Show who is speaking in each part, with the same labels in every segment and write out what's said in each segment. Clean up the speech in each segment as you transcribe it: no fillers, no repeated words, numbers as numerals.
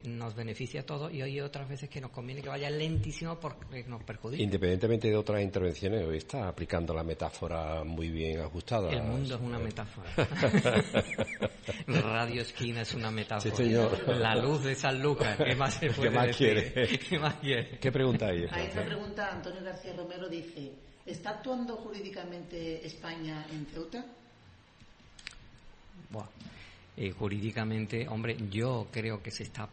Speaker 1: nos beneficia a todos, y hay otras veces que nos conviene que vaya lentísimo porque nos perjudica.
Speaker 2: Independientemente de otras intervenciones, hoy está aplicando la metáfora muy bien ajustada.
Speaker 1: El mundo es una metáfora. Radio Esquina es una metáfora.
Speaker 2: Sí, señor.
Speaker 1: La luz de San Lucas, ¿qué más se puede
Speaker 2: ¿Qué más
Speaker 1: decir?
Speaker 2: quiere?
Speaker 1: ¿Qué más quiere?
Speaker 2: ¿Qué pregunta hay?
Speaker 3: Hay otra pregunta. Antonio García Romero dice: ¿está actuando jurídicamente España en Ceuta?
Speaker 1: Buah. Jurídicamente, hombre, yo creo que se está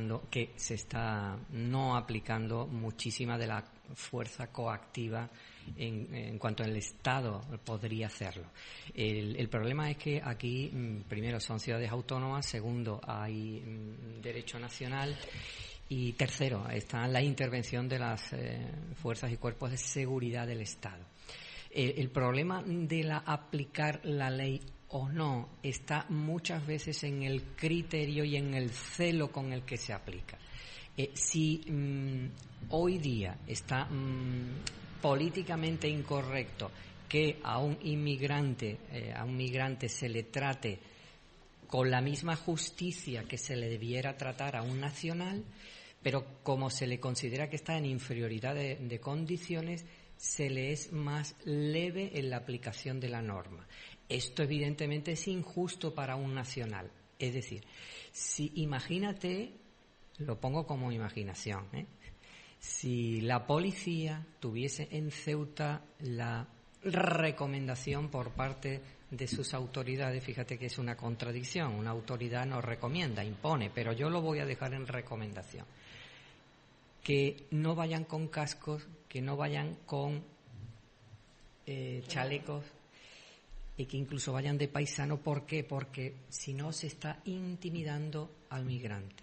Speaker 1: no aplicando muchísima de la fuerza coactiva en cuanto el Estado podría hacerlo. El problema es que aquí, primero, son ciudades autónomas, segundo, hay derecho nacional, y tercero, está la intervención de las fuerzas y cuerpos de seguridad del Estado. El problema de aplicar la ley o no está muchas veces en el criterio y en el celo con el que se aplica. Si hoy día está políticamente incorrecto que a un migrante se le trate con la misma justicia que se le debiera tratar a un nacional, pero como se le considera que está en inferioridad de condiciones, se le es más leve en la aplicación de la norma. Esto evidentemente es injusto para un nacional. Es decir, si imagínate, lo pongo como imaginación, si la policía tuviese en Ceuta la recomendación por parte de sus autoridades, fíjate que es una contradicción, una autoridad no recomienda, impone, pero yo lo voy a dejar en recomendación, que no vayan con cascos, que no vayan con chalecos, y que incluso vayan de paisano. ¿Por qué? Porque si no se está intimidando al migrante.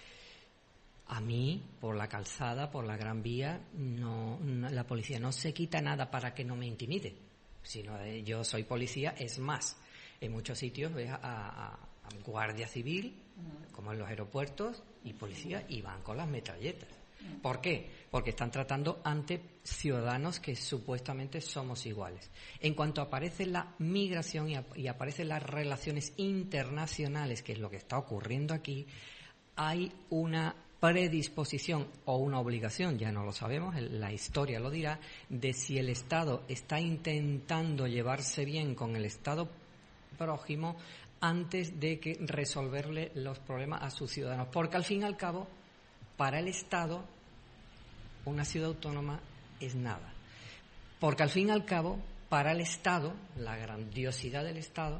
Speaker 1: A mí, por la calzada, por la Gran Vía, no, la policía no se quita nada para que no me intimide. Sino yo soy policía, es más, en muchos sitios ves a guardia civil, como en los aeropuertos, y policía, y van con las metralletas. ¿Por qué? Porque están tratando ante ciudadanos que supuestamente somos iguales. En cuanto aparece la migración y aparecen las relaciones internacionales, que es lo que está ocurriendo aquí, hay una predisposición o una obligación, ya no lo sabemos, la historia lo dirá, de si el Estado está intentando llevarse bien con el Estado prójimo antes de que resolverle los problemas a sus ciudadanos. Porque al fin y al cabo, para el Estado, una ciudad autónoma es nada. Porque al fin y al cabo, para el Estado, la grandiosidad del Estado,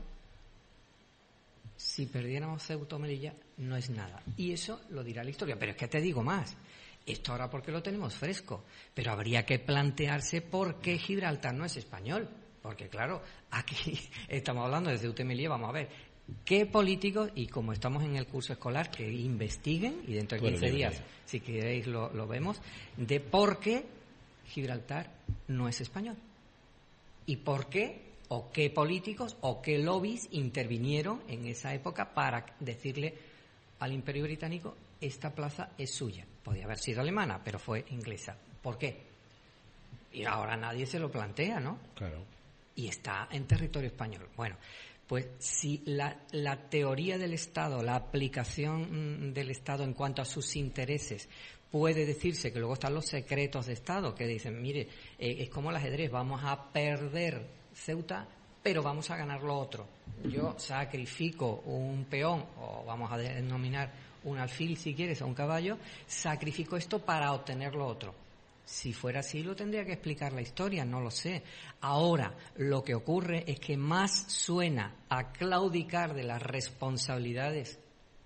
Speaker 1: si perdiéramos Ceuta o Melilla, no es nada. Y eso lo dirá la historia. Pero es que te digo más. Esto ahora porque lo tenemos fresco. Pero habría que plantearse por qué Gibraltar no es español. Porque claro, aquí estamos hablando de Ceuta y Melilla, vamos a ver. ¿Qué políticos, y como estamos en el curso escolar, que investiguen, y dentro de 15 días, si queréis lo vemos, de por qué Gibraltar no es español? ¿Y por qué, o qué políticos, o qué lobbies intervinieron en esa época para decirle al Imperio Británico, esta plaza es suya? Podía haber sido alemana, pero fue inglesa. ¿Por qué? Y ahora nadie se lo plantea, ¿no?
Speaker 2: Claro.
Speaker 1: Y está en territorio español. Bueno, pues si la teoría del Estado, la aplicación del Estado en cuanto a sus intereses, puede decirse que luego están los secretos de Estado, que dicen, mire, es como el ajedrez, vamos a perder Ceuta, pero vamos a ganar lo otro. Yo sacrifico un peón, o vamos a denominar un alfil si quieres, o un caballo, sacrifico esto para obtener lo otro. Si fuera así, lo tendría que explicar la historia, no lo sé. Ahora, lo que ocurre es que más suena a claudicar de las responsabilidades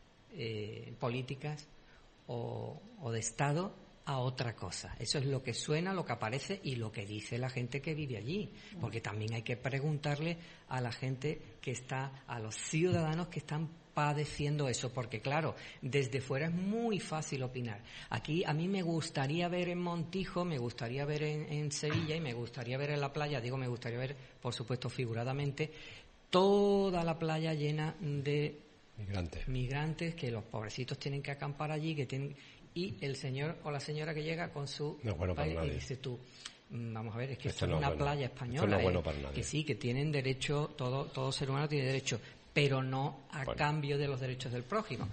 Speaker 1: políticas o de Estado a otra cosa. Eso es lo que suena, lo que aparece y lo que dice la gente que vive allí. Porque también hay que preguntarle a la gente que está, a los ciudadanos que están padeciendo eso, porque claro, desde fuera es muy fácil opinar. Aquí a mí me gustaría ver en Montijo, me gustaría ver en Sevilla y me gustaría ver en la playa, me gustaría ver, por supuesto, figuradamente, toda la playa llena de migrantes que los pobrecitos tienen que acampar allí, y el señor o la señora que llega con su país y dice tú, vamos a ver, es que esto no es una playa española,
Speaker 2: no es bueno para nadie.
Speaker 1: Que sí, que tienen derecho, todo ser humano tiene derecho, pero no a cambio de los derechos del prójimo.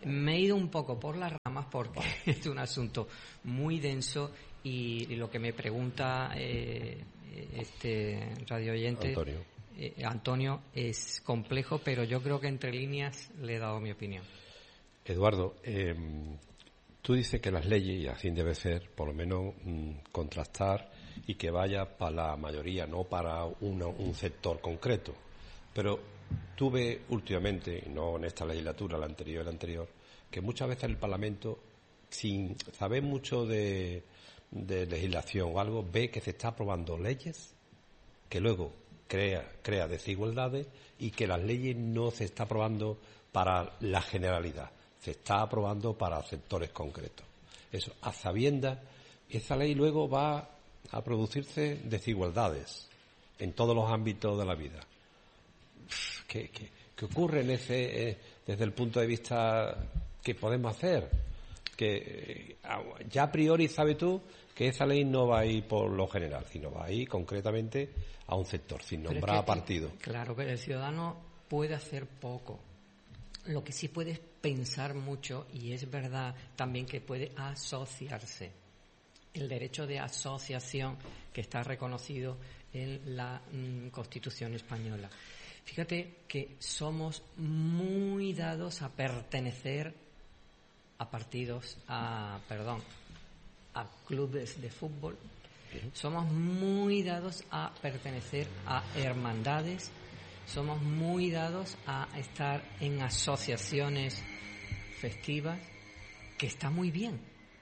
Speaker 1: Me he ido un poco por las ramas porque es un asunto muy denso y lo que me pregunta este radio oyente Antonio es complejo, pero yo creo que entre líneas le he dado mi opinión.
Speaker 2: Eduardo, tú dices que las leyes, y así debe ser, por lo menos contrastar y que vaya para la mayoría, no para un sector concreto. Pero tú ves últimamente, no en esta legislatura, la anterior, que muchas veces el Parlamento, sin saber mucho de legislación o algo, ve que se está aprobando leyes que luego crea desigualdades y que las leyes no se está aprobando para la generalidad, se está aprobando para sectores concretos. Eso, a sabiendas, esa ley luego va a producirse desigualdades en todos los ámbitos de la vida. ¿Qué ocurre desde el punto de vista que podemos hacer? Que ya a priori sabes tú que esa ley no va a ir por lo general, sino va a ir concretamente a un sector, sin nombrar a partido.
Speaker 1: Claro, pero el ciudadano puede hacer poco. Lo que sí puede es pensar mucho, y es verdad también que puede asociarse. El derecho de asociación que está reconocido en la Constitución española. Fíjate que somos muy dados a pertenecer a partidos, a clubes de fútbol. Somos muy dados a pertenecer a hermandades. Somos muy dados a estar en asociaciones festivas, que está muy bien.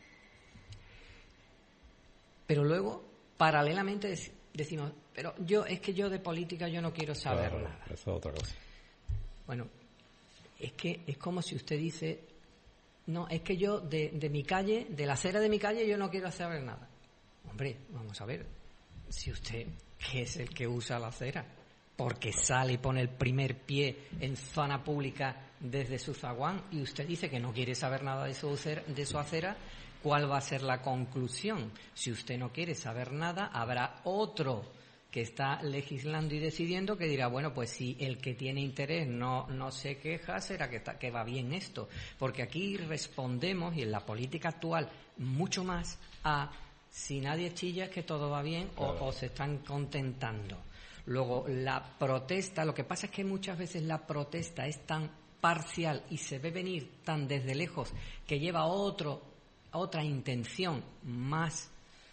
Speaker 1: Pero luego, paralelamente, decimos, pero yo de política yo no quiero saber nada.
Speaker 2: Eso es otra cosa.
Speaker 1: Bueno, es que es como si usted dice, no, es que yo de mi calle, de la acera de mi calle, yo no quiero saber nada. Hombre, vamos a ver, si usted, que es el que usa la acera, porque sale y pone el primer pie en zona pública desde su zaguán y usted dice que no quiere saber nada de su acera, ¿cuál va a ser la conclusión? Si usted no quiere saber nada, habrá otro que está legislando y decidiendo que dirá, bueno, pues si el que tiene interés no se queja, será que va bien esto. Porque aquí respondemos, y en la política actual mucho más, a si nadie chilla es que todo va bien, claro, o se están contentando. Luego, la protesta, lo que pasa es que muchas veces la protesta es tan parcial y se ve venir tan desde lejos que lleva otra intención más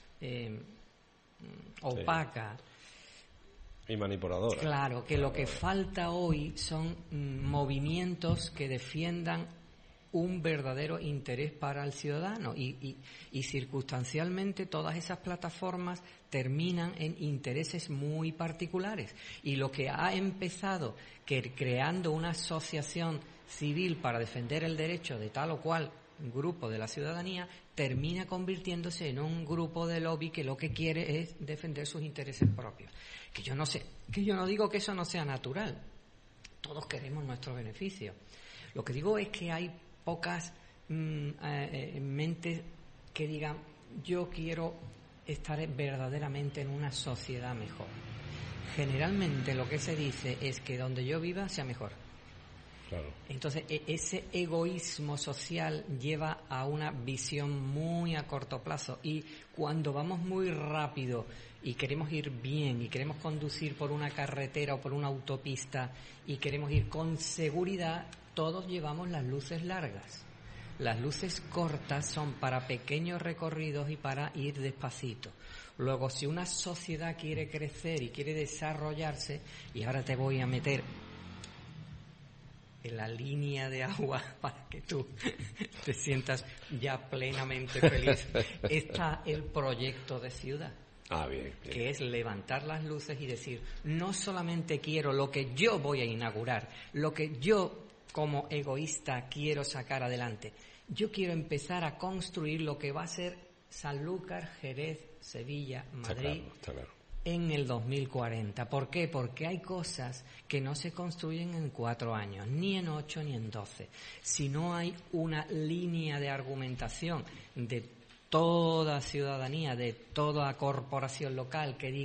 Speaker 1: opaca
Speaker 2: y manipuladora.
Speaker 1: Claro, que lo que falta hoy son movimientos que defiendan un verdadero interés para el ciudadano y circunstancialmente todas esas plataformas terminan en intereses muy particulares y lo que ha empezado creando una asociación civil para defender el derecho de tal o cual grupo de la ciudadanía termina convirtiéndose en un grupo de lobby que lo que quiere es defender sus intereses propios. Que yo no digo que eso no sea natural, todos queremos nuestro beneficio. Lo que digo es que hay pocas mentes que digan yo quiero estar verdaderamente en una sociedad mejor. Generalmente lo que se dice es que donde yo viva sea mejor.
Speaker 2: Claro.
Speaker 1: Entonces ese egoísmo social lleva a una visión muy a corto plazo y cuando vamos muy rápido y queremos ir bien y queremos conducir por una carretera o por una autopista y queremos ir con seguridad, todos llevamos las luces largas. Las luces cortas son para pequeños recorridos y para ir despacito. Luego, si una sociedad quiere crecer y quiere desarrollarse, y ahora te voy a meter en la línea de agua para que tú te sientas ya plenamente feliz, está el proyecto de ciudad.
Speaker 2: Bien.
Speaker 1: Que es levantar las luces y decir, no solamente quiero lo que yo voy a inaugurar, lo que yo como egoísta quiero sacar adelante. Yo quiero empezar a construir lo que va a ser Sanlúcar, Jerez, Sevilla, Madrid
Speaker 2: está claro.
Speaker 1: En el 2040. ¿Por qué? Porque hay cosas que no se construyen en 4 años, ni en 8 ni en 12. Si no hay una línea de argumentación de toda ciudadanía, de toda corporación local que diga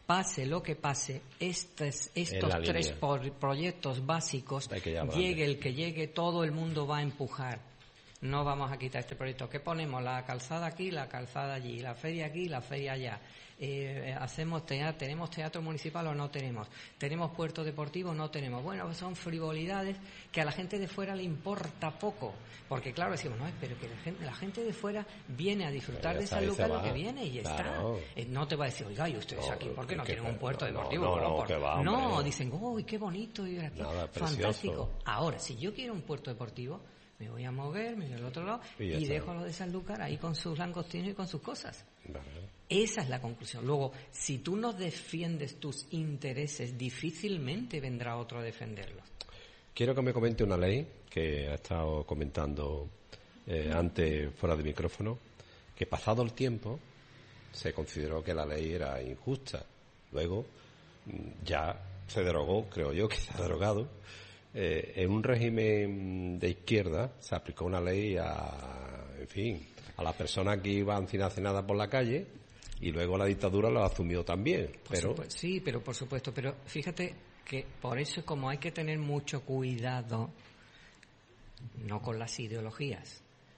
Speaker 1: pase lo que pase, estos tres proyectos básicos, llegue el que llegue, todo el mundo va a empujar. No vamos a quitar este proyecto. ¿Qué ponemos? La calzada aquí, la calzada allí, la feria aquí, la feria allá. Hacemos teatro, ¿tenemos teatro municipal o no tenemos? ¿Tenemos puerto deportivo o no tenemos? Bueno, pues son frivolidades que a la gente de fuera le importa poco. Porque claro, decimos, no, pero que la gente de fuera viene a disfrutar de Sanlúcar lo que viene y
Speaker 2: claro.
Speaker 1: Está. No te va a decir, oiga, ¿y ustedes aquí por qué no tienen un puerto deportivo?
Speaker 2: No,
Speaker 1: dicen, uy, qué bonito ir aquí.
Speaker 2: Nada,
Speaker 1: fantástico. Ahora, si yo quiero un puerto deportivo, me voy a mover, me voy al otro lado y dejo a los de Sanlúcar ahí con sus langostinos y con sus cosas. Vale. Esa es la conclusión. Luego, si tú no defiendes tus intereses, difícilmente vendrá otro a defenderlos.
Speaker 2: Quiero que me comente una ley que ha estado comentando antes fuera de micrófono, que pasado el tiempo se consideró que la ley era injusta. Luego ya se derogó, creo yo que se ha derogado. En un régimen de izquierda se aplicó una ley a las personas que iban sin hacer nada por la calle, y luego la dictadura lo asumió también.
Speaker 1: Sí, pero por supuesto. Pero fíjate que por eso, como hay que tener mucho cuidado, no con las ideologías,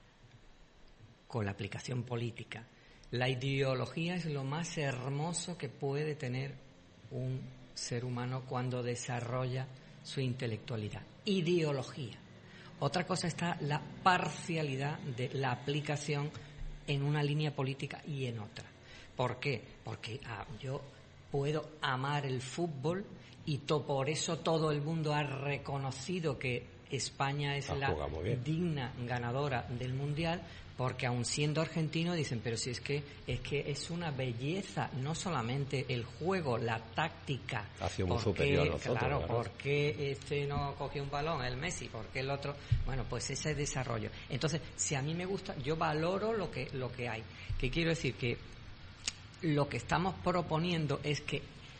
Speaker 1: con la aplicación política. La ideología es lo más hermoso que puede tener un ser humano cuando desarrolla su intelectualidad. Ideología. Otra cosa está la parcialidad de la aplicación en una línea política y en otra. ¿Por qué? Porque yo puedo amar el fútbol y por eso todo el mundo ha reconocido que España es la digna ganadora del Mundial, porque aun siendo argentino dicen, pero si es que es una belleza, no solamente el juego, la táctica.
Speaker 2: Ha sido muy superior a nosotros.
Speaker 1: Claro, ¿por qué este no cogió un balón, el Messi? ¿Por qué el otro? Bueno, pues ese desarrollo. Entonces, si a mí me gusta, yo valoro lo que hay. ¿Qué quiero decir? Que lo que estamos proponiendo es que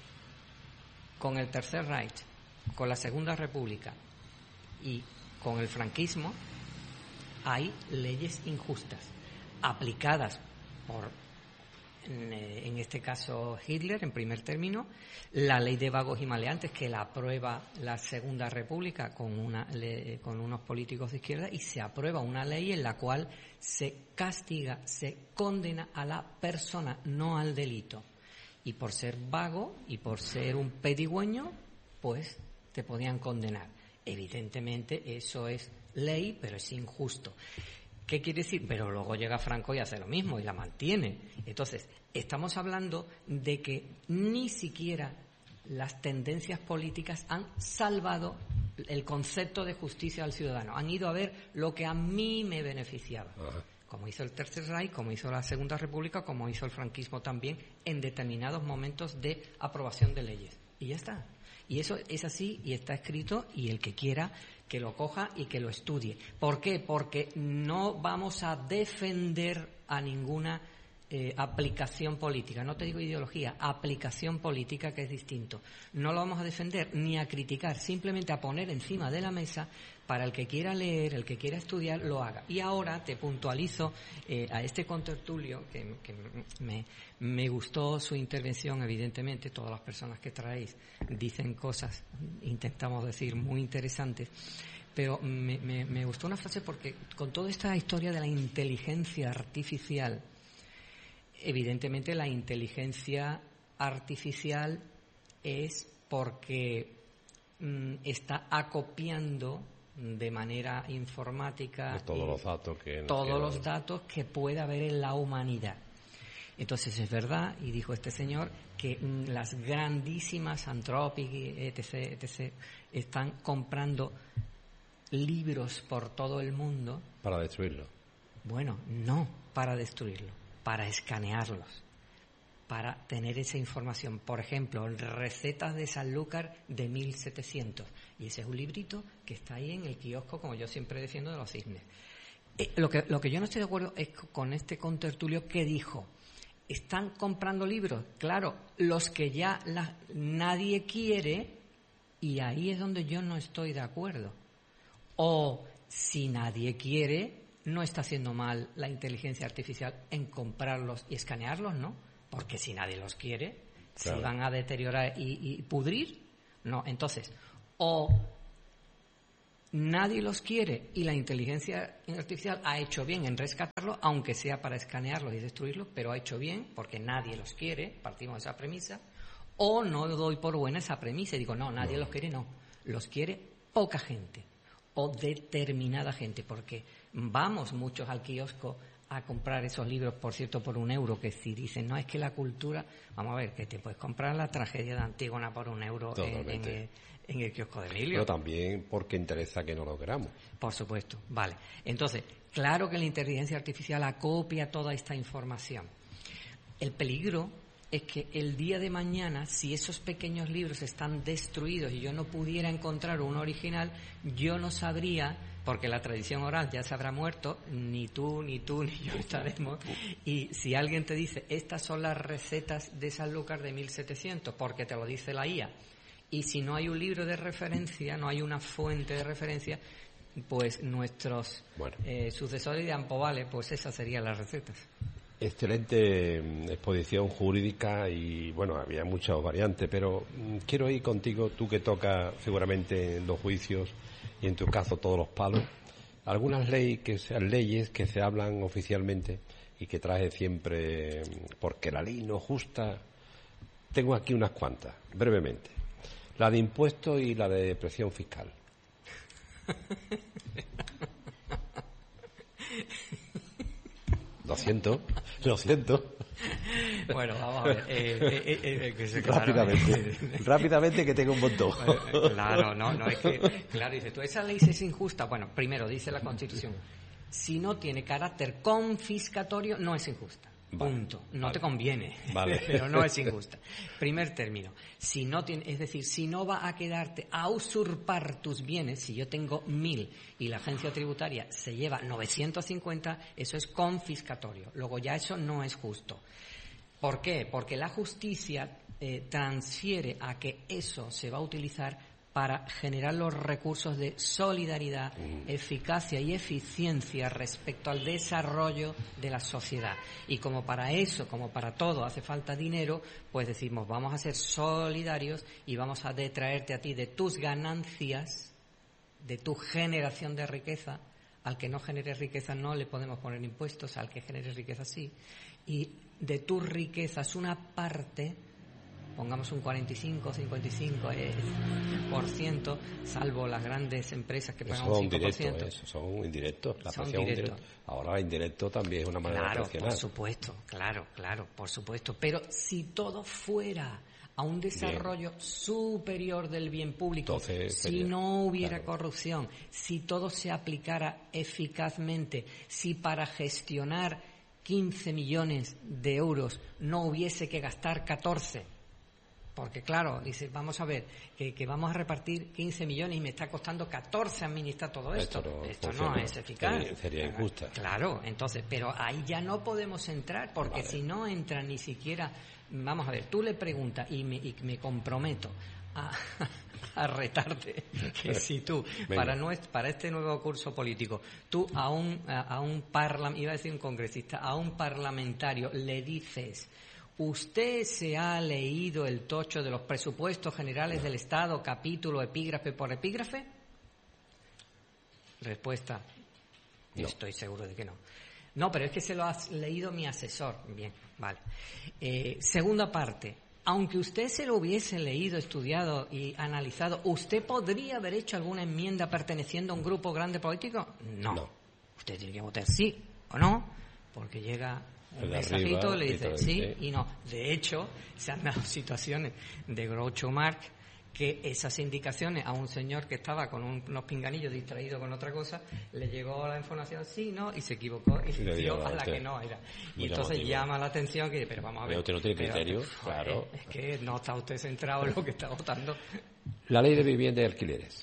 Speaker 1: con el Tercer Reich, con la Segunda República y con el franquismo, hay leyes injustas aplicadas por, en este caso, Hitler en primer término, la ley de vagos y maleantes que la aprueba la Segunda República con unos políticos de izquierda, y se aprueba una ley en la cual se castiga, se condena a la persona, no al delito. Y por ser vago y por ser un pedigüeño, pues te podían condenar. Evidentemente eso es ley, pero es injusto. ¿Qué quiere decir? Pero luego llega Franco y hace lo mismo y la mantiene. Entonces, estamos hablando de que ni siquiera las tendencias políticas han salvado el concepto de justicia al ciudadano. Han ido a ver lo que a mí me beneficiaba. Ajá. Como hizo el Tercer Reich, como hizo la Segunda República, como hizo el franquismo también, en determinados momentos de aprobación de leyes. Y ya está. Y eso es así y está escrito, y el que quiera que lo coja y que lo estudie. ¿Por qué? Porque no vamos a defender a ninguna aplicación política. No te digo ideología, aplicación política, que es distinto. No lo vamos a defender ni a criticar, simplemente a poner encima de la mesa para el que quiera leer, el que quiera estudiar, lo haga. Y ahora te puntualizo a este contertulio, que me gustó su intervención, evidentemente. Todas las personas que traéis dicen cosas, intentamos decir, muy interesantes. Pero me gustó una frase, porque con toda esta historia de la inteligencia artificial, evidentemente la inteligencia artificial es porque está acopiando de manera informática
Speaker 2: todos los datos que
Speaker 1: puede haber en la humanidad. Entonces es verdad, y dijo este señor, que las grandísimas Anthropic, etc., están comprando libros por todo el mundo.
Speaker 2: Para destruirlo.
Speaker 1: Bueno, no para destruirlo, para escanearlos, para tener esa información. Por ejemplo, recetas de Sanlúcar de 1700. Y ese es un librito que está ahí en el kiosco, como yo siempre defiendo, de los cisnes. Lo que yo no estoy de acuerdo es con este contertulio que dijo, están comprando libros, claro, los que ya nadie quiere, y ahí es donde yo no estoy de acuerdo. O si nadie quiere, no está haciendo mal la inteligencia artificial en comprarlos y escanearlos, ¿no? Porque si nadie los quiere,
Speaker 2: Claro.
Speaker 1: ¿Se van a deteriorar y pudrir? No. Entonces, o nadie los quiere y la inteligencia artificial ha hecho bien en rescatarlos, aunque sea para escanearlos y destruirlos, pero ha hecho bien porque nadie los quiere, partimos de esa premisa, o no doy por buena esa premisa y digo, no, nadie los quiere, no, los quiere poca gente o determinada gente, porque vamos muchos al kiosco a comprar esos libros, por cierto, por €1, que si dicen, no, es que la cultura, vamos a ver, que te puedes comprar la tragedia de Antígona por €1 en el kiosco de Emilio.
Speaker 2: Pero también porque interesa que no lo queramos.
Speaker 1: Por supuesto, vale. Entonces, claro que la inteligencia artificial acopia toda esta información. El peligro es que el día de mañana, si esos pequeños libros están destruidos y yo no pudiera encontrar uno original, yo no sabría, porque la tradición oral ya se habrá muerto, ni tú, ni yo estaremos, y si alguien te dice, estas son las recetas de Sanlúcar de 1700, porque te lo dice la IA, y si no hay un libro de referencia, no hay una fuente de referencia, pues nuestros sucesores dirán, pues vale, pues esas serían las recetas.
Speaker 2: Excelente exposición jurídica y, bueno, había muchas variantes, pero quiero ir contigo, tú que tocas seguramente en los juicios y en tu caso todos los palos, algunas leyes que se hablan oficialmente y que trae siempre, porque la ley no es justa. Tengo aquí unas cuantas, brevemente. La de impuestos y la de presión fiscal. Lo siento.
Speaker 1: Bueno, vamos a ver.
Speaker 2: Rápidamente que tengo un montón.
Speaker 1: Claro, no, es que, claro, dices tú, esa ley es injusta. Bueno, primero, dice la Constitución, si no tiene carácter confiscatorio, no es injusta. Punto. No te conviene, pero no es injusta. Primer término. Si no tiene, es decir, si no va a quedarte a usurpar tus bienes, si yo tengo 1.000 y la agencia tributaria se lleva 950, eso es confiscatorio. Luego ya eso no es justo. ¿Por qué? Porque la justicia transfiere a que eso se va a utilizar para generar los recursos de solidaridad, eficacia y eficiencia respecto al desarrollo de la sociedad. Y como para eso, como para todo, hace falta dinero, pues decimos, vamos a ser solidarios y vamos a detraerte a ti de tus ganancias, de tu generación de riqueza. Al que no genere riqueza no le podemos poner impuestos, al que genere riqueza sí. Y de tus riquezas una parte, pongamos un 45-55%, salvo las grandes empresas que pagan un 5%.
Speaker 2: Eso son indirectos.
Speaker 1: Son directos.
Speaker 2: Ahora indirecto también es una manera de presionar.
Speaker 1: Por supuesto, claro, por supuesto. Pero si todo fuera a un desarrollo superior del bien público, si no hubiera corrupción, si todo se aplicara eficazmente, si para gestionar 15 millones de euros no hubiese que gastar 14, porque claro, dice, vamos a ver, que vamos a repartir 15 millones y me está costando 14 administrar todo esto. Esto no es eficaz.
Speaker 2: Sería injusta.
Speaker 1: Claro, entonces, pero ahí ya no podemos entrar, porque si no entra ni siquiera, vamos a ver, tú le preguntas y me comprometo a retarte que si tú para este nuevo curso político tú a un iba a decir un congresista, a un parlamentario le dices, ¿usted se ha leído el tocho de los presupuestos generales del Estado, capítulo, epígrafe por epígrafe? Respuesta, no. Estoy seguro de que no. No, pero es que se lo ha leído mi asesor. Bien, vale. Segunda parte, aunque usted se lo hubiese leído, estudiado y analizado, ¿usted podría haber hecho alguna enmienda perteneciendo a un grupo grande político? No. Usted tiene que votar sí o no, porque llega el mensajito, le dice sí y no. De hecho, se han dado situaciones de Groucho Marx que esas indicaciones a un señor que estaba con unos pinganillos distraído con otra cosa, le llegó la información sí, no, y se equivocó y le dio a la que no era. Y entonces llama la atención que, pero vamos a ver.
Speaker 2: Usted no tiene criterio, claro.
Speaker 1: Es que no está usted centrado en lo que está votando.
Speaker 2: La ley de vivienda y alquileres.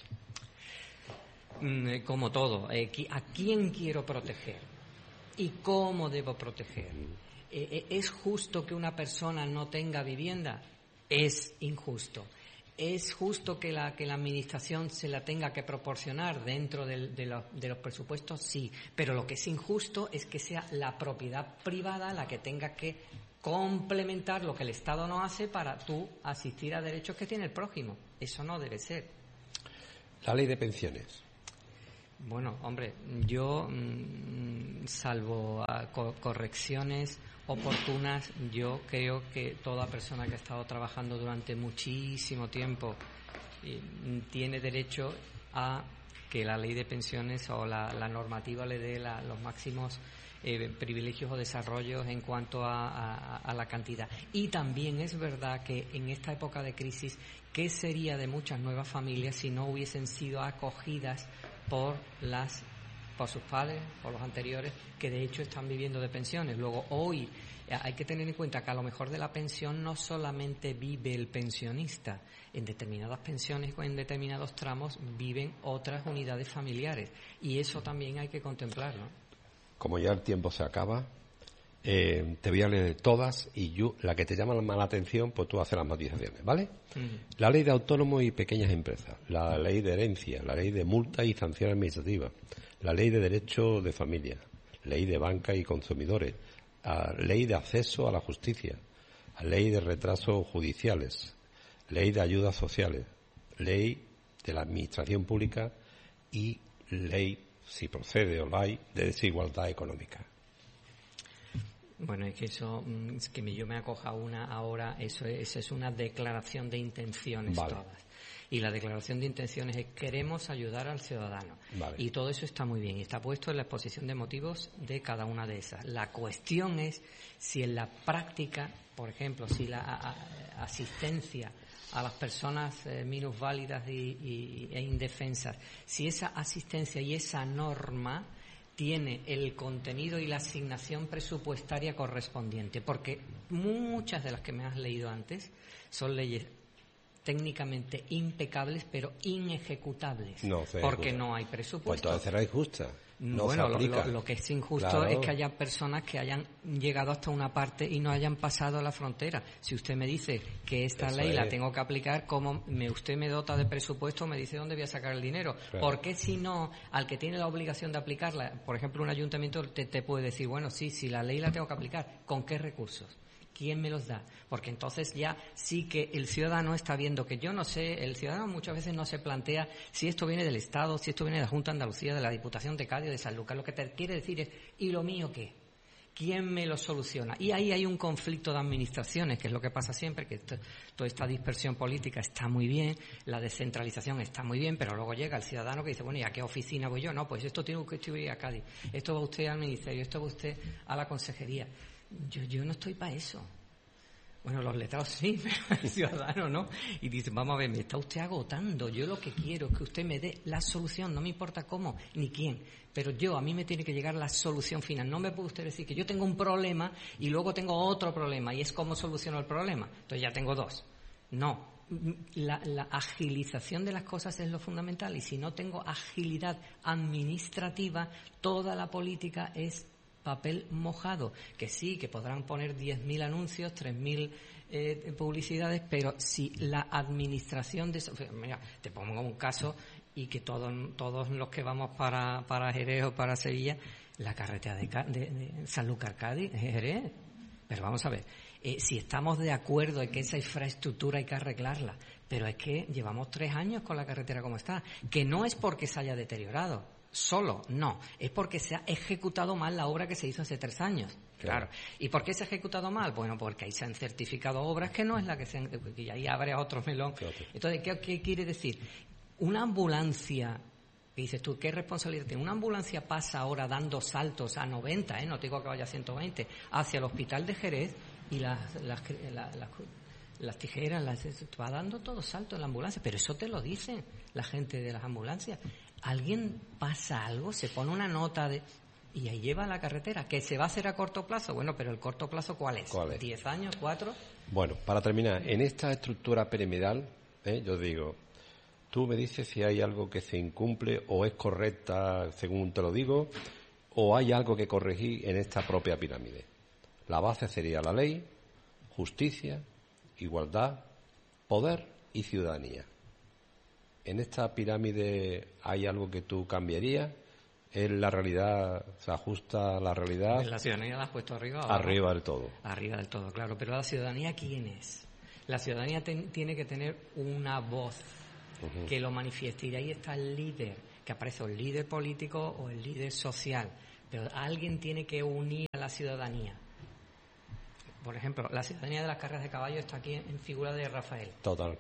Speaker 1: Como todo, ¿a quién quiero proteger? ¿Y cómo debo proteger? ¿Es justo que una persona no tenga vivienda? Es injusto. ¿Es justo que la administración se la tenga que proporcionar dentro de los presupuestos? Sí, pero lo que es injusto es que sea la propiedad privada la que tenga que complementar lo que el Estado no hace para tú asistir a derechos que tiene el prójimo. Eso no debe ser.
Speaker 2: La ley de pensiones.
Speaker 1: Bueno, hombre, yo, salvo correcciones oportunas, yo creo que toda persona que ha estado trabajando durante muchísimo tiempo tiene derecho a que la ley de pensiones o la normativa le dé los máximos privilegios o desarrollos en cuanto a la cantidad. Y también es verdad que en esta época de crisis, ¿qué sería de muchas nuevas familias si no hubiesen sido acogidas por sus padres, por los anteriores, que de hecho están viviendo de pensiones? Luego, hoy hay que tener en cuenta que a lo mejor de la pensión no solamente vive el pensionista. En determinadas pensiones o en determinados tramos viven otras unidades familiares. Y eso también hay que contemplarlo.
Speaker 2: Como ya el tiempo se acaba, te voy a leer todas y la que te llama más la atención, pues tú haces las matizaciones, ¿vale? Uh-huh. La ley de autónomos y pequeñas empresas, la ley de herencia, la ley de multas y sanciones administrativas, la ley de derecho de familia, ley de banca y consumidores, la ley de acceso a la justicia, la ley de retrasos judiciales, ley de ayudas sociales, ley de la administración pública y ley, si procede o la hay, de desigualdad económica.
Speaker 1: Bueno, es que eso, es que yo me acoja una ahora, eso es una declaración de intenciones, vale, todas. Y la declaración de intenciones es: queremos ayudar al ciudadano. Vale. Y todo eso está muy bien y está puesto en la exposición de motivos de cada una de esas. La cuestión es si en la práctica, por ejemplo, si la asistencia a las personas minusválidas e indefensas, si esa asistencia y esa norma tiene el contenido y la asignación presupuestaria correspondiente, porque muchas de las que me has leído antes son leyes técnicamente impecables pero inejecutables, porque no hay presupuesto.
Speaker 2: Pues entonces será injusta. No
Speaker 1: bueno,
Speaker 2: se aplica.
Speaker 1: Lo que es injusto, claro, es que haya personas que hayan llegado hasta una parte y no hayan pasado la frontera. Si usted me dice que esta ley la tengo que aplicar, ¿cómo usted me dota de presupuesto? Me dice dónde voy a sacar el dinero. Claro. ¿Por qué si no, al que tiene la obligación de aplicarla, por ejemplo, un ayuntamiento te puede decir, bueno, sí, si la ley la tengo que aplicar, ¿con qué recursos? ¿Quién me los da? Porque entonces ya sí que el ciudadano está viendo que yo no sé, el ciudadano muchas veces no se plantea si esto viene del Estado, si esto viene de la Junta de Andalucía, de la Diputación de Cádiz, de Sanlúcar. Lo que te quiere decir es, ¿y lo mío qué? ¿Quién me lo soluciona? Y ahí hay un conflicto de administraciones, que es lo que pasa siempre, que toda esta dispersión política está muy bien, la descentralización está muy bien, pero luego llega el ciudadano que dice, bueno, ¿y a qué oficina voy yo? No, pues esto tiene que ir a Cádiz, esto va usted al ministerio, esto va usted a la consejería. Yo no estoy para eso. Bueno, los letrados sí, pero el ciudadano no. Y dicen, vamos a ver, me está usted agotando. Yo lo que quiero es que usted me dé la solución, no me importa cómo ni quién. Pero a mí me tiene que llegar la solución final. No me puede usted decir que yo tengo un problema y luego tengo otro problema y es cómo soluciono el problema. Entonces ya tengo dos. No. La agilización de las cosas es lo fundamental y si no tengo agilidad administrativa, toda la política es papel mojado, que sí, que podrán poner 10.000 anuncios, 3.000 publicidades, pero si la administración de eso, mira, te pongo un caso y que todos los que vamos para Jerez o para Sevilla, la carretera de Sanlúcar Cádiz, Jerez, pero vamos a ver, si estamos de acuerdo en que esa infraestructura hay que arreglarla, pero es que llevamos 3 años con la carretera como está, que no es porque se haya deteriorado, solo, no, es porque se ha ejecutado mal la obra que se hizo hace 3 años. Claro. ¿Y por qué se ha ejecutado mal? Bueno, porque ahí se han certificado obras que no es la que se han... Y ahí abre otro melón. Claro. Entonces, ¿qué quiere decir? Una ambulancia, que dices tú, ¿qué responsabilidad tiene? Una ambulancia pasa ahora dando saltos a 90, no te digo que vaya a 120, hacia el hospital de Jerez y las tijeras, va dando todos saltos en la ambulancia, pero eso te lo dicen la gente de las ambulancias. Alguien pasa algo, se pone una nota y ahí lleva la carretera, que se va a hacer a corto plazo. Bueno, pero el corto plazo ¿cuál es? ¿10 años? ¿4?
Speaker 2: Bueno, para terminar, en esta estructura piramidal, yo digo, tú me dices si hay algo que se incumple o es correcta según te lo digo, o hay algo que corregir en esta propia pirámide. La base sería la ley, justicia, igualdad, poder y ciudadanía. ¿En esta pirámide hay algo que tú cambiarías? la realidad, se ajusta a la realidad.
Speaker 1: La ciudadanía la has puesto arriba.
Speaker 2: Arriba del todo.
Speaker 1: Arriba del todo, claro. Pero la ciudadanía, ¿quién es? La ciudadanía tiene que tener una voz que lo manifieste. Y de ahí está el líder, que aparece o el líder político o el líder social. Pero alguien tiene que unir a la ciudadanía. Por ejemplo, la ciudadanía de las carreras de caballo está aquí en figura de Rafael.
Speaker 2: Total.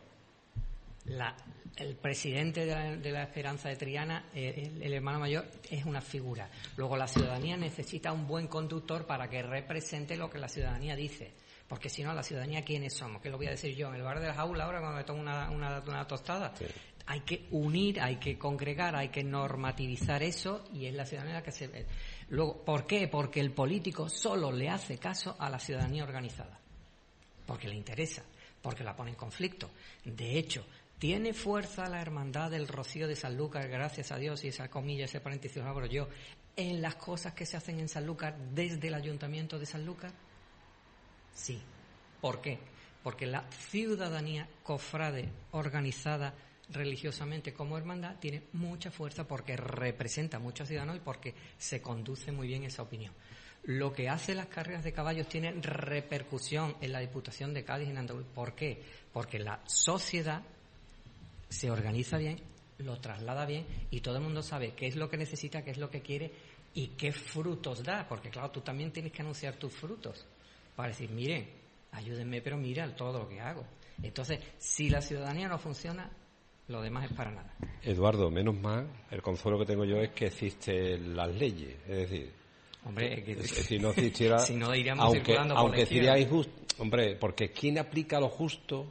Speaker 1: El presidente de la Esperanza de Triana, el hermano mayor, es una figura. Luego la ciudadanía necesita un buen conductor para que represente lo que la ciudadanía dice. Porque si no, la ciudadanía, ¿quiénes somos? ¿Qué lo voy a decir yo? En el bar de la jaula ahora cuando me tomo una tostada. Sí. Hay que unir, hay que congregar, hay que normativizar eso y es la ciudadanía la que se ve. Luego, ¿por qué? Porque el político solo le hace caso a la ciudadanía organizada. Porque le interesa, porque la pone en conflicto. De hecho, tiene fuerza la hermandad del Rocío de Sanlúcar, gracias a Dios, y esa comilla, ese paréntesis lo abro yo, en las cosas que se hacen en Sanlúcar desde el Ayuntamiento de Sanlúcar. Sí. ¿Por qué? Porque la ciudadanía cofrade organizada religiosamente como hermandad tiene mucha fuerza porque representa a muchos ciudadanos y porque se conduce muy bien esa opinión. Lo que hace las carreras de caballos tiene repercusión en la Diputación de Cádiz y en Andalucía. ¿Por qué? Porque la sociedad se organiza bien, lo traslada bien y todo el mundo sabe qué es lo que necesita, qué es lo que quiere y qué frutos da. Porque claro, tú también tienes que anunciar tus frutos para decir, miren, ayúdenme, pero mira todo lo que hago. Entonces, si la ciudadanía no funciona, lo demás es para nada.
Speaker 2: Eduardo, menos mal, el consuelo que tengo yo es que existen las leyes. Es decir,
Speaker 1: hombre,
Speaker 2: si no existiera,
Speaker 1: si no iríamos circulando por
Speaker 2: aunque sería injusto, hombre, porque ¿quién aplica lo justo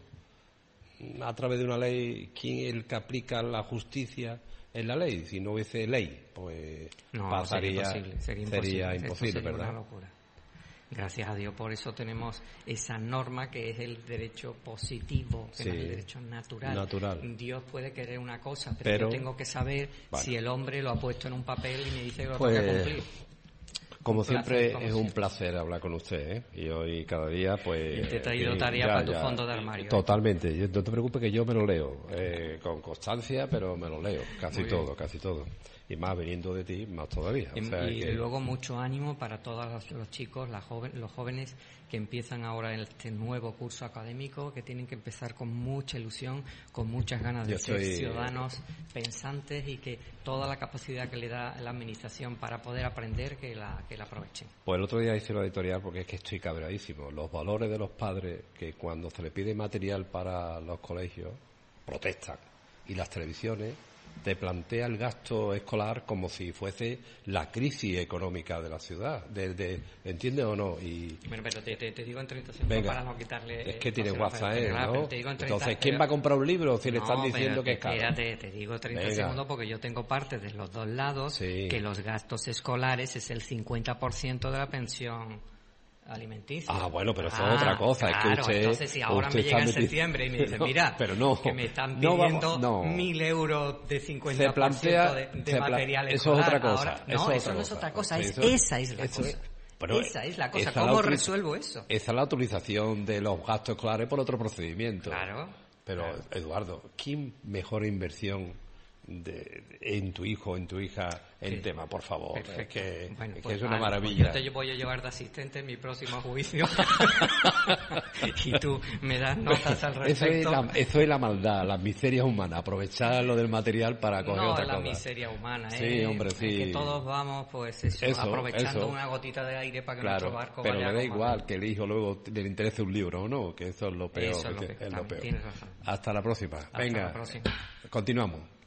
Speaker 2: a través de una ley? ¿Quién es el que aplica la justicia en la ley? Si no hubiese ley, pues
Speaker 1: no,
Speaker 2: pasaría,
Speaker 1: sería
Speaker 2: imposible, ¿verdad?
Speaker 1: Una locura. Gracias a Dios por eso tenemos esa norma que es el derecho positivo, que no es el derecho natural. Dios puede querer una cosa, pero yo tengo que saber si el hombre lo ha puesto en un papel y me dice que lo tengo que cumplir.
Speaker 2: Como siempre, es un placer hablar con usted, ¿eh? Y hoy cada día, pues...
Speaker 1: Y te he traído tarea para tu fondo de armario.
Speaker 2: Totalmente. No te preocupes que yo me lo leo, con constancia, pero me lo leo, casi todo. Y más viniendo de ti, más todavía. O sea,
Speaker 1: y luego mucho ánimo para todos los chicos, los jóvenes que empiezan ahora en este nuevo curso académico, que tienen que empezar con mucha ilusión, con muchas ganas de ser ciudadanos pensantes y que toda la capacidad que le da la administración para poder aprender, que la aprovechen.
Speaker 2: Pues el otro día hice una editorial porque es que estoy cabreadísimo. Los valores de los padres que cuando se le pide material para los colegios protestan, y las televisiones te plantea el gasto escolar como si fuese la crisis económica de la ciudad. ¿Entiendes o no?
Speaker 1: Bueno, pero te digo en 30 segundos para no quitarle...
Speaker 2: Es que tiene WhatsApp, ¿no?
Speaker 1: Te digo en 30,
Speaker 2: entonces, ¿quién va a comprar un libro si le están diciendo que es caro?
Speaker 1: Espérate, te digo 30 segundos porque yo tengo parte de los dos lados, que los gastos escolares es el 50% de la pensión alimenticia.
Speaker 2: Ah, bueno, pero eso es otra cosa.
Speaker 1: Claro,
Speaker 2: es que usted,
Speaker 1: entonces si ahora me llega en septiembre y me dice, mira, que me están pidiendo 1.000 euros de 50% de material escolar.
Speaker 2: Eso es otra cosa.
Speaker 1: Ahora, eso no es otra cosa, esa es la cosa. Esa es la cosa. ¿Cómo resuelvo eso?
Speaker 2: Esa es la utilización de los gastos escolares por otro procedimiento.
Speaker 1: Claro.
Speaker 2: Pero, claro. Eduardo, ¿quién mejor inversión en tu hijo, en tu hija, en tema, por favor? Es que es una maravilla.
Speaker 1: Pues yo te voy a llevar de asistente en mi próximo juicio y tú me das notas al respecto.
Speaker 2: Eso es la maldad, las miserias humanas, aprovechar lo del material para coger otra cosa.
Speaker 1: No, la miseria humana,
Speaker 2: sí, hombre, sí.
Speaker 1: Es que todos vamos, pues aprovechando una gotita de aire para que nuestro barco
Speaker 2: pero
Speaker 1: vaya.
Speaker 2: Pero me da igual que el hijo luego le interese un libro o no, que eso es lo peor.
Speaker 1: Eso es lo peor.
Speaker 2: Hasta la próxima.
Speaker 1: Hasta la próxima.
Speaker 2: Continuamos.